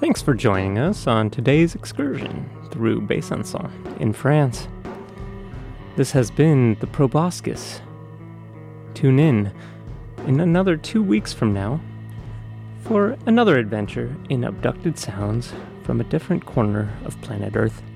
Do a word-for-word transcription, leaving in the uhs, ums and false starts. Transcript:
Thanks for joining us on today's excursion through Besançon in France. This has been the Proboscis. Tune in in another two weeks from now for another adventure in abducted sounds from a different corner of planet Earth.